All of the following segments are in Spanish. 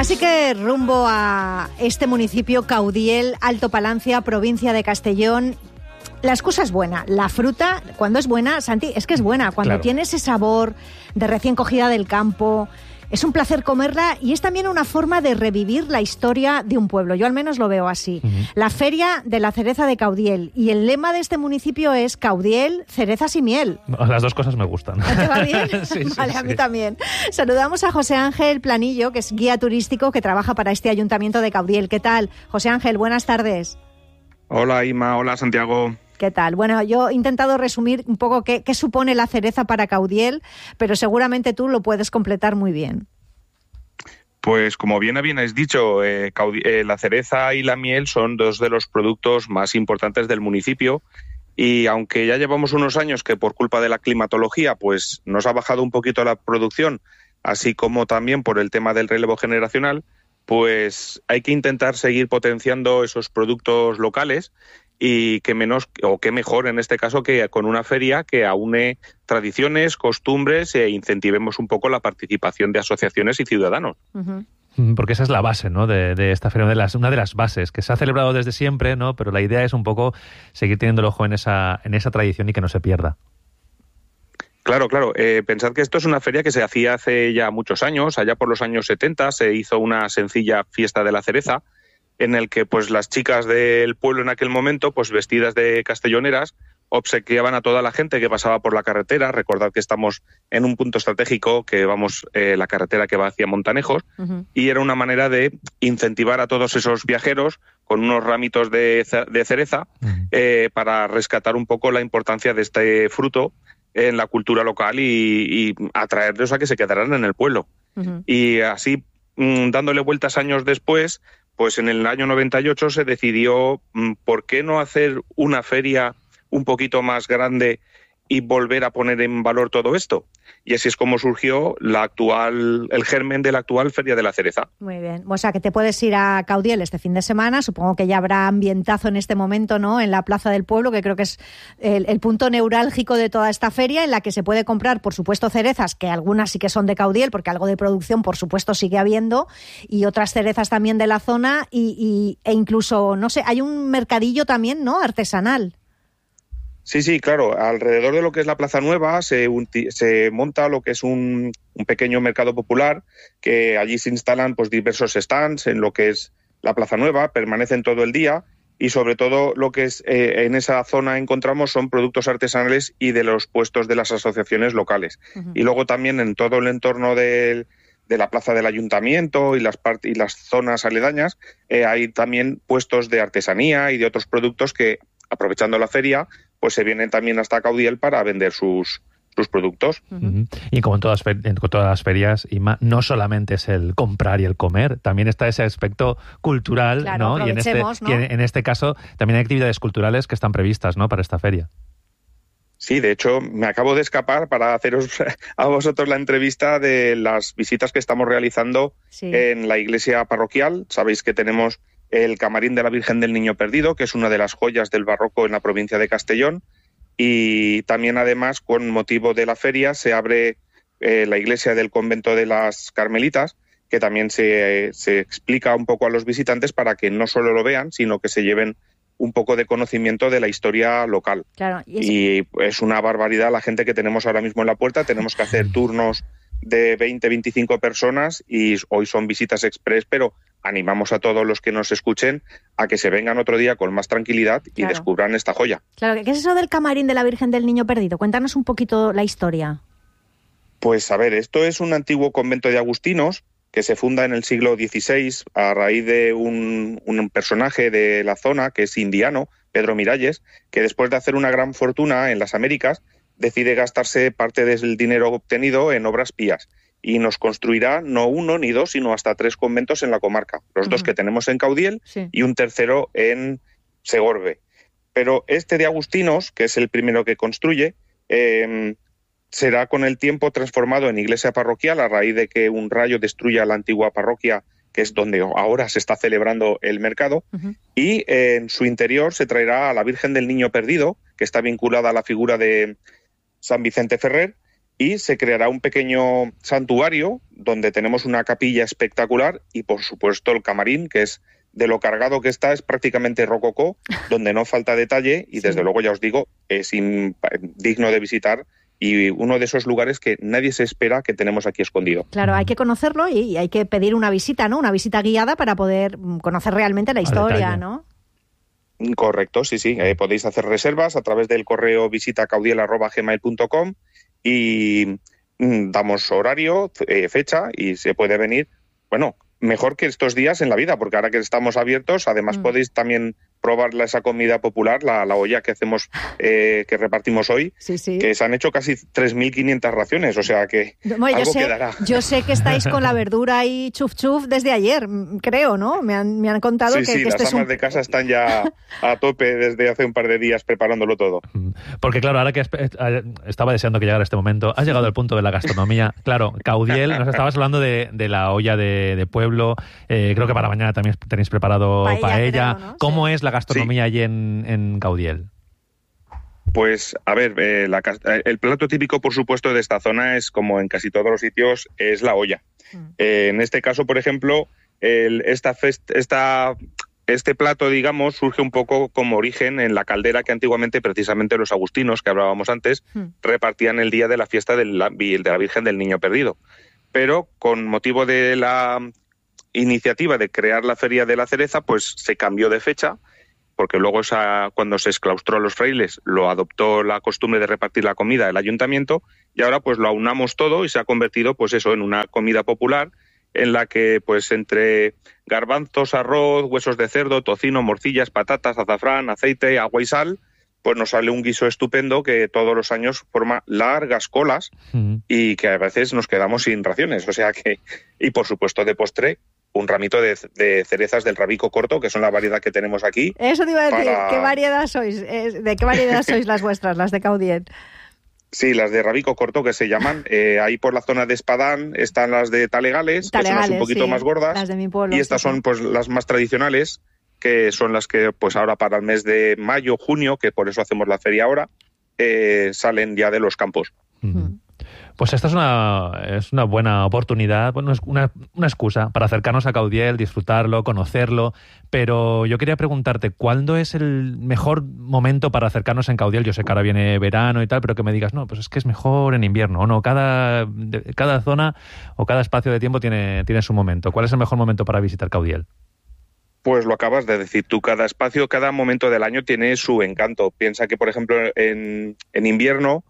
Así que rumbo a este municipio, Caudiel, Alto Palancia, provincia de Castellón. La excusa es buena. La fruta, cuando es buena, Santi, es que es buena. Cuando tiene ese sabor de recién cogida del campo, es un placer comerla y es también una forma de revivir la historia de un pueblo. Yo al menos lo veo así. La Feria de la Cereza de Caudiel. Y el lema de este municipio es Caudiel, cerezas y miel. Las dos cosas me gustan. ¿Te va bien? Sí, vale, a mí también. Saludamos a José Ángel Planillo, que es guía turístico que trabaja para este Ayuntamiento de Caudiel. ¿Qué tal? José Ángel, buenas tardes. Hola, Ima. Hola, Santiago. ¿Qué tal? Bueno, yo he intentado resumir un poco qué supone la cereza para Caudiel, pero seguramente tú lo puedes completar muy bien. Pues como bien habéis dicho, la cereza y la miel son dos de los productos más importantes del municipio y aunque ya llevamos unos años que por culpa de la climatología pues nos ha bajado un poquito la producción, así como también por el tema del relevo generacional, pues hay que intentar seguir potenciando esos productos locales y qué mejor en este caso que con una feria que aúne tradiciones, costumbres e incentivemos un poco la participación de asociaciones y ciudadanos. Porque esa es la base, ¿no? de esta feria, una de las bases que se ha celebrado desde siempre, ¿no? Pero la idea es un poco seguir teniendo el ojo en esa tradición y que no se pierda. Claro. Pensad que esto es una feria que se hacía hace ya muchos años. Allá por los años 70 se hizo una sencilla fiesta de la cereza en el que pues las chicas del pueblo en aquel momento, pues vestidas de castelloneras, obsequiaban a toda la gente que pasaba por la carretera. Recordad que estamos en un punto estratégico, que vamos la carretera que va hacia Montanejos, y era una manera de incentivar a todos esos viajeros con unos ramitos de cereza para rescatar un poco la importancia de este fruto en la cultura local y atraerlos a que se quedaran en el pueblo. Y así, dándole vueltas años después, pues en el año 98 se decidió por qué no hacer una feria un poquito más grande y volver a poner en valor todo esto. Y así es como surgió el germen de la actual Feria de la Cereza. Muy bien. O sea, que te puedes ir a Caudiel este fin de semana. Supongo que ya habrá ambientazo en este momento, ¿no? En la Plaza del Pueblo, que creo que es el punto neurálgico de toda esta feria, en la que se puede comprar, por supuesto, cerezas, que algunas sí que son de Caudiel, porque algo de producción, por supuesto, sigue habiendo, y otras cerezas también de la zona, e incluso, no sé, hay un mercadillo también, ¿no? Artesanal. Sí, claro. Alrededor de lo que es la Plaza Nueva se monta lo que es un pequeño mercado popular, que allí se instalan pues diversos stands en lo que es la Plaza Nueva, permanecen todo el día y sobre todo lo que es en esa zona encontramos son productos artesanales y de los puestos de las asociaciones locales. Y luego también en todo el entorno de la plaza del ayuntamiento y las zonas aledañas hay también puestos de artesanía y de otros productos que, aprovechando la feria, pues se vienen también hasta Caudiel para vender sus productos. Y como en todas las ferias, Ima, no solamente es el comprar y el comer, también está ese aspecto cultural, claro, ¿no? Y en este caso también hay actividades culturales que están previstas, ¿no? Para esta feria. Sí, de hecho, me acabo de escapar para haceros a vosotros la entrevista de las visitas que estamos realizando en la iglesia parroquial. Sabéis que tenemos el Camarín de la Virgen del Niño Perdido, que es una de las joyas del barroco en la provincia de Castellón. Y también, además, con motivo de la feria, se abre la iglesia del convento de las Carmelitas, que también se explica un poco a los visitantes para que no solo lo vean, sino que se lleven un poco de conocimiento de la historia local. Claro, y es una barbaridad la gente que tenemos ahora mismo en la puerta. Tenemos que hacer turnos de 20-25 personas y hoy son visitas express, pero animamos a todos los que nos escuchen a que se vengan otro día con más tranquilidad y descubran esta joya. Claro, ¿qué es eso del Camarín de la Virgen del Niño Perdido? Cuéntanos un poquito la historia. Pues a ver, esto es un antiguo convento de agustinos que se funda en el siglo XVI a raíz de un personaje de la zona que es indiano, Pedro Miralles, que después de hacer una gran fortuna en las Américas decide gastarse parte del dinero obtenido en obras pías y nos construirá no uno ni dos, sino hasta 3 conventos en la comarca. Los 2 que tenemos en Caudiel y un tercero en Segorbe. Pero este de agustinos, que es el primero que construye, será con el tiempo transformado en iglesia parroquial a raíz de que un rayo destruya la antigua parroquia, que es donde ahora se está celebrando el mercado, y en su interior se traerá a la Virgen del Niño Perdido, que está vinculada a la figura de San Vicente Ferrer, y se creará un pequeño santuario donde tenemos una capilla espectacular y, por supuesto, el camarín, que es de lo cargado que está, es prácticamente rococó, donde no falta detalle y, desde luego, ya os digo, es digno de visitar y uno de esos lugares que nadie se espera que tenemos aquí escondido. Claro, hay que conocerlo y hay que pedir una visita, ¿no? Una visita guiada para poder conocer realmente la historia, ¿no? Correcto, sí. Podéis hacer reservas a través del correo visitacaudiel@gmail.com y damos horario, fecha y se puede venir, bueno, mejor que estos días en la vida, porque ahora que estamos abiertos, además podéis también probar esa comida popular, la olla que hacemos, que repartimos hoy, que se han hecho casi 3.500 raciones, o sea que algo quedará. Yo sé que estáis con la verdura y chuf desde ayer, creo, ¿no? Me han contado que las este amas de casa están ya a tope desde hace un par de días preparándolo todo. Porque claro, ahora que estaba deseando que llegara este momento, has llegado al punto de la gastronomía. Claro, Caudiel, nos estabas hablando de la olla de pueblo, creo que para mañana también tenéis preparado paella. Creo, ¿no? ¿Cómo es la gastronomía allí en Caudiel? Pues, a ver, el plato típico, por supuesto, de esta zona es, como en casi todos los sitios, es la olla. En este caso, por ejemplo, este plato, digamos, surge un poco como origen en la caldera que antiguamente, precisamente, los agustinos, que hablábamos antes, repartían el día de la fiesta de la Virgen del Niño Perdido. Pero, con motivo de la iniciativa de crear la Feria de la Cereza, pues se cambió de fecha, porque luego cuando se exclaustró a los frailes lo adoptó la costumbre de repartir la comida el ayuntamiento y ahora pues lo aunamos todo y se ha convertido pues eso en una comida popular en la que pues entre garbanzos, arroz, huesos de cerdo, tocino, morcillas, patatas, azafrán, aceite, agua y sal, pues nos sale un guiso estupendo que todos los años forma largas colas y que a veces nos quedamos sin raciones, o sea que, y por supuesto de postre, un ramito de cerezas del Rabico corto, que son la variedad que tenemos aquí. Eso te iba a decir, ¿qué variedad sois? ¿De qué variedad sois las vuestras, las de Caudiel? Sí, las de Rabico corto, que se llaman. Ahí por la zona de Espadán están las de Talegales, que son las un poquito más gordas. Las de mi pueblo. Y estas son pues las más tradicionales, que son las que pues ahora para el mes de mayo, junio, que por eso hacemos la feria ahora, salen ya de los campos. Pues esta es una buena oportunidad, bueno, es una excusa para acercarnos a Caudiel, disfrutarlo, conocerlo, pero yo quería preguntarte, ¿cuándo es el mejor momento para acercarnos en Caudiel? Yo sé que ahora viene verano y tal, pero que me digas, no, pues es que es mejor en invierno, o no, cada zona o cada espacio de tiempo tiene su momento. ¿Cuál es el mejor momento para visitar Caudiel? Pues lo acabas de decir tú, cada espacio, cada momento del año tiene su encanto. Piensa que, por ejemplo, en invierno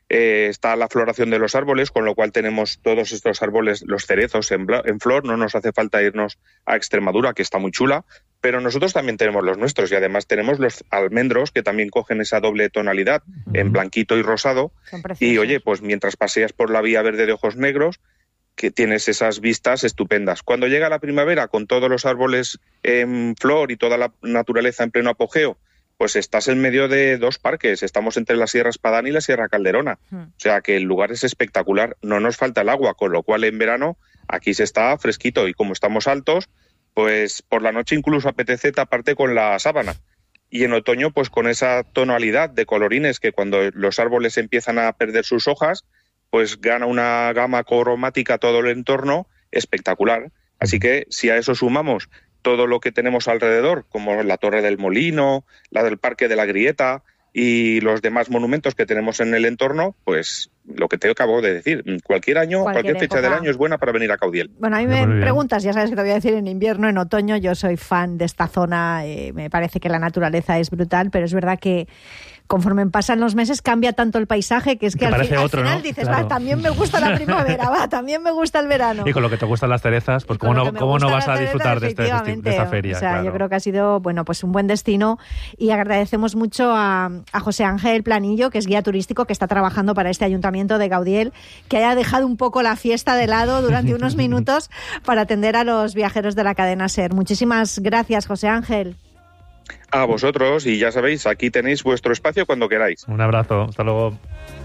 está la floración de los árboles, con lo cual tenemos todos estos árboles, los cerezos en flor, no nos hace falta irnos a Extremadura, que está muy chula, pero nosotros también tenemos los nuestros y además tenemos los almendros que también cogen esa doble tonalidad en blanquito y rosado y oye, pues mientras paseas por la vía verde de ojos negros, que tienes esas vistas estupendas. Cuando llega la primavera con todos los árboles en flor y toda la naturaleza en pleno apogeo, pues estás en medio de dos parques, estamos entre la Sierra Espadán y la Sierra Calderona, o sea que el lugar es espectacular, no nos falta el agua, con lo cual en verano aquí se está fresquito y como estamos altos, pues por la noche incluso apetece taparte con la sábana. Y en otoño pues con esa tonalidad de colorines que cuando los árboles empiezan a perder sus hojas, pues gana una gama cromática todo el entorno espectacular. Así que si a eso sumamos todo lo que tenemos alrededor, como la Torre del Molino, la del Parque de la Grieta y los demás monumentos que tenemos en el entorno, pues lo que te acabo de decir, cualquier año, cualquier fecha del año es buena para venir a Caudiel. Bueno, a mí me preguntas, ya sabes que te voy a decir en invierno, en otoño, yo soy fan de esta zona, me parece que la naturaleza es brutal, pero es verdad que conforme pasan los meses cambia tanto el paisaje que es que al final ¿no? Dices, claro, también me gusta la primavera, también me gusta el verano. Y con lo que te gustan las cerezas, pues cómo no vas a disfrutar de esta feria. O sea, claro. Yo creo que ha sido pues un buen destino y agradecemos mucho a José Ángel Planillo, que es guía turístico, que está trabajando para este ayuntamiento de Caudiel, que haya dejado un poco la fiesta de lado durante unos minutos para atender a los viajeros de la cadena SER. Muchísimas gracias, José Ángel. A vosotros, y ya sabéis, aquí tenéis vuestro espacio cuando queráis. Un abrazo, hasta luego.